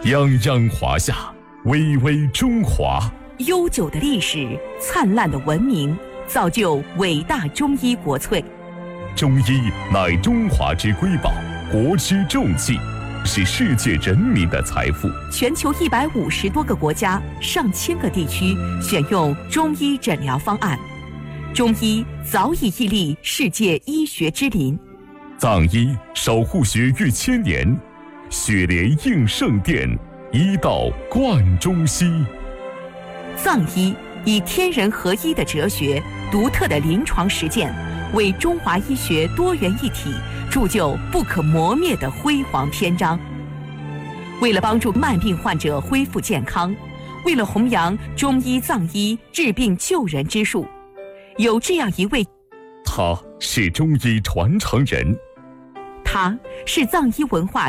泱泱华夏，巍巍中华。 悠久的历史，灿烂的文明，造就伟大中医国粹。 中医乃中华之瑰宝，国之重器，是世界人民的财富。 全球150多个国家、上千个地区选用中医诊疗方案，中医早已屹立世界医学之林。 藏医守护学逾千年，血莲应圣殿，医道贯中西。 藏医以天人合一的哲学、独特的临床实践，为中华医学多元一体铸就不可磨灭的辉煌篇章。为了帮助慢病患者恢复健康，为了弘扬中医藏医治病救人之术，有这样一位， 他是中医传承人， 他是藏医文化